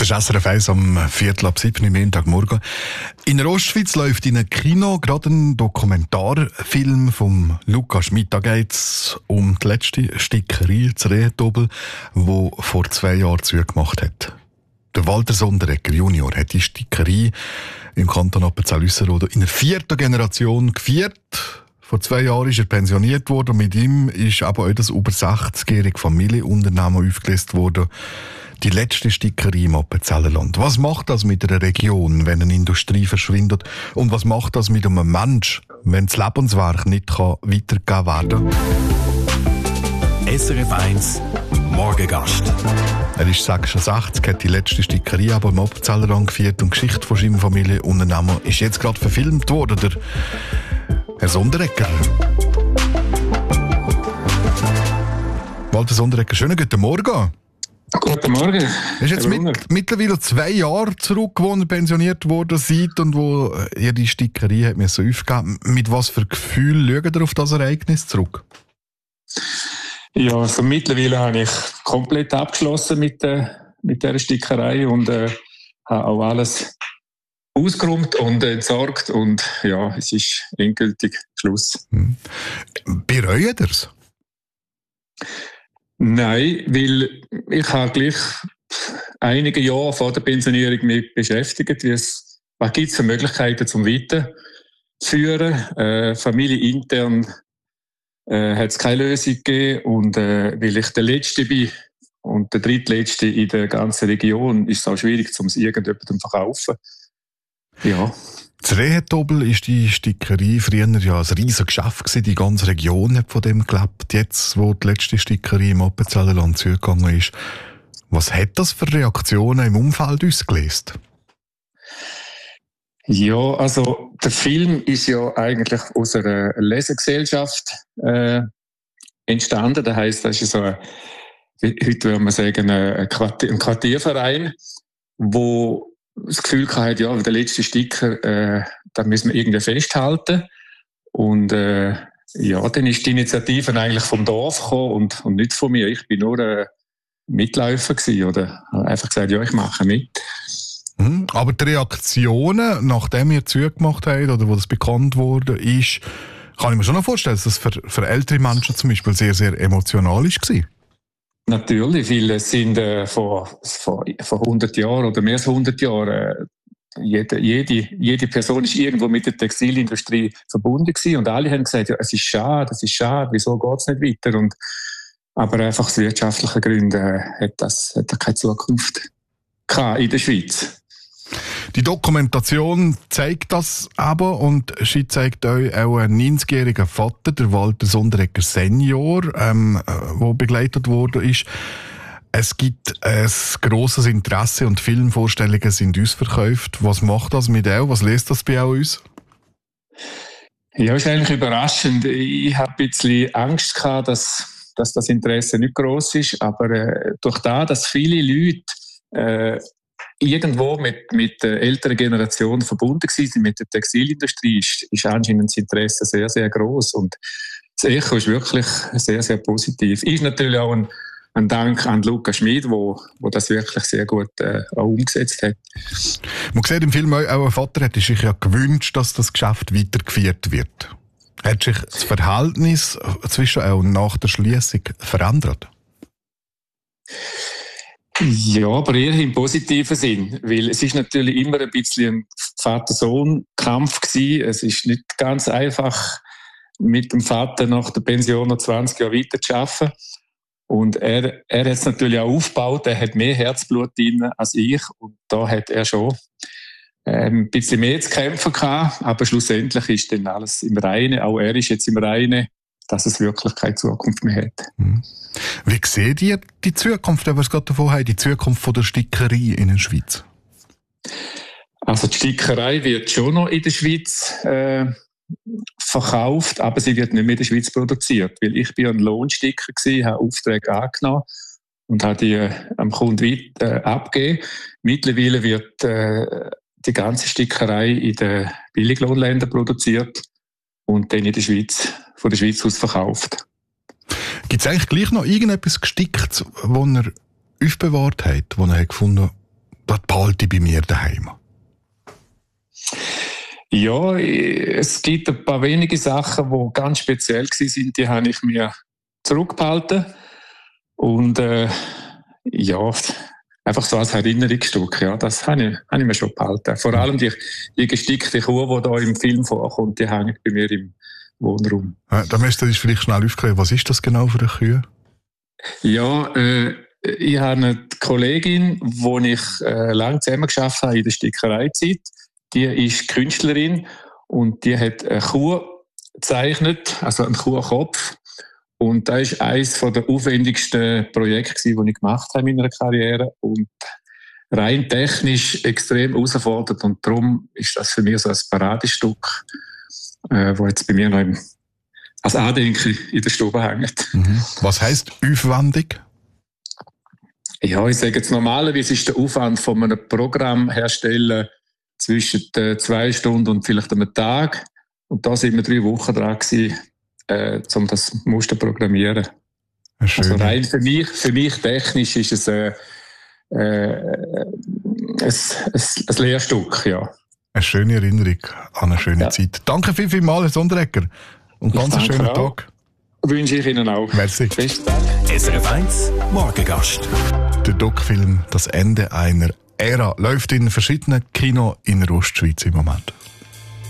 Das ist SRF 1 am 6:15 am Montagmorgen. In der Ostschweiz läuft in einem Kino gerade ein Dokumentarfilm von Luca Schmid. Da geht es um die letzte Stickerei zu Rehentobel, die vor 2 Jahren zugemacht hat. Der Walter Sonderegger Junior hat die Stickerei im Kanton Appenzell-Ausserrhoden in der 4. Generation geführt. Vor 2 Jahren ist er pensioniert worden und mit ihm ist aber auch das über 60-jährige Familienunternehmen aufgelöst worden. Die letzte Stickerei im Appenzellerland. Was macht das mit einer Region, wenn eine Industrie verschwindet? Und was macht das mit einem Menschen, wenn das Lebenswerk nicht weitergegeben werden kann? SRF 1 Morgengast. Er ist 66, hat die letzte Stickerei aber im Appenzellerland geführt und die Geschichte von seinem Familienunternehmen ist jetzt gerade verfilmt worden. Der Herr Sonderegger. Walter Sonderegger, schönen guten Morgen. Guten Morgen. Es ist jetzt mittlerweile 2 Jahre zurück, wo ihr pensioniert worden seid und wo ihr die Stickerei hat aufgegeben habt. Mit was für Gefühl schaut ihr auf das Ereignis zurück? Ja, also mittlerweile habe ich komplett abgeschlossen mit dieser Stickerei und habe auch alles ausgeräumt und entsorgt und ja, es ist endgültig Schluss. Bereut ihr es? Nein, weil ich habe gleich einige Jahre vor der Pensionierung mich beschäftigt, was gibt es für Möglichkeiten zum Weiterführen. Familienintern hat es keine Lösung gegeben und weil ich der Letzte bin und der Drittletzte in der ganzen Region, ist es auch schwierig, um es irgendjemandem zu verkaufen. Ja. Das Rehentobel war die Stickerei früher ja ein riesiges Geschäft gewesen. Die ganze Region hat von dem gelebt. Jetzt, wo die letzte Stickerei im Appenzellerland zugegangen ist, was hat das für Reaktionen im Umfeld ausgelöst? Ja, also der Film ist ja eigentlich aus einer Lesegesellschaft entstanden. Das heisst, das ist so heute würde man sagen, ein Quartierverein, wo das Gefühl hatte, ja, der letzte Sticker, da müssen wir irgendwie festhalten. Und ja, dann ist die Initiative eigentlich vom Dorf gekommen und nicht von mir. Ich bin nur ein Mitläufer gewesen, oder habe einfach gesagt, ja, ich mache mit. Aber die Reaktionen, nachdem ihr zugemacht habt oder wo das bekannt wurde, ist, kann ich mir schon noch vorstellen, dass das für ältere Menschen zum Beispiel sehr, sehr emotional war. Natürlich, weil es sind vor 100 Jahren oder mehr als 100 Jahren jede Person ist irgendwo mit der Textilindustrie verbunden gewesen und alle haben gesagt, ja, es ist schade, wieso geht es nicht weiter? Aber einfach aus wirtschaftlichen Gründen hat das keine Zukunft gehabt in der Schweiz. Die Dokumentation zeigt das aber und sie zeigt euch auch einen 90-jährigen Vater, der Walter Sonderegger Senior, der begleitet worden ist. Es gibt ein grosses Interesse und Filmvorstellungen sind ausverkauft. Was macht das mit euch? Was löst das bei uns? Ja, ist eigentlich überraschend. Ich habe ein bisschen Angst gehabt, dass das Interesse nicht gross ist, aber durch das, dass viele Leute irgendwo mit der älteren Generation verbunden sind mit der Textilindustrie, ist anscheinend das Interesse sehr, sehr gross und das Echo ist wirklich sehr, sehr positiv. Ist natürlich auch ein Dank an Luca Schmid, wo das wirklich sehr gut auch umgesetzt hat. Man sieht im Film auch, ein Vater hätte sich ja gewünscht, dass das Geschäft weitergeführt wird. Hat sich das Verhältnis zwischen auch nach der Schliessung verändert? Ja, aber eher im positiven Sinn, weil es ist natürlich immer ein bisschen ein Vater-Sohn-Kampf gewesen. Es ist nicht ganz einfach, mit dem Vater nach der Pension noch 20 Jahre weiter zu arbeiten. Und er hat es natürlich auch aufgebaut, er hat mehr Herzblut drin als ich und da hat er schon ein bisschen mehr zu kämpfen gehabt, aber schlussendlich ist dann alles im Reinen, auch er ist jetzt im Reinen, dass es wirklich keine Zukunft mehr hat. Wie seht ihr die Zukunft, wenn wir es gerade davon haben, die Zukunft von der Stickerei in der Schweiz? Also die Stickerei wird schon noch in der Schweiz verkauft, aber sie wird nicht mehr in der Schweiz produziert, weil ich bin ein Lohnsticker gewesen, habe Aufträge angenommen und habe die am Kunden abgegeben. Mittlerweile wird die ganze Stickerei in den Billiglohnländern produziert und dann in der Schweiz, von der Schweiz aus verkauft. Gibt es eigentlich gleich noch irgendetwas Gesticktes, das ihr aufbewahrt habt, wo ihr gefunden habt, das behalte ich bei mir daheim? Ja, es gibt ein paar wenige Sachen, die ganz speziell waren, die habe ich mir zurückgehalten. Und ja, einfach so als Erinnerungsstück, ja, das habe ich mir schon behalten. Vor allem die gestickte Kuh, die da im Film vorkommt, die hängt bei mir im Wohnraum. Da müsst ihr uns vielleicht schnell aufklären, was ist das genau für eine Kühe? Ja, ich habe eine Kollegin, die ich lange zusammengearbeitet habe in der Stickereizeit. Die ist Künstlerin und die hat eine Kuh gezeichnet, also einen Kuhkopf. Und das war eines der aufwendigsten Projekte, die ich gemacht habe in meiner Karriere. Und rein technisch extrem herausfordernd. Und darum ist das für mich so ein Paradestück, das jetzt bei mir noch als Andenken in der Stube hängt. Mhm. Was heisst aufwendig? Ja, ich sage jetzt normalerweise ist der Aufwand von einem Programm herstellen zwischen 2 Stunden und vielleicht einem Tag. Und da sind wir 3 Wochen dran gewesen, um das Muster zu programmieren. Also rein für mich technisch ist es ein Lehrstück, ja. Eine schöne Erinnerung an eine schöne Zeit. Danke vielmals, Herr Sonderegger. Und ganz einen schönen Tag. Wünsche ich Ihnen auch. Merci. Besten Dank. SRF 1 Morgengast. Der Doc-Film «Das Ende einer Ära» läuft in verschiedenen Kinos in der Ostschweiz im Moment.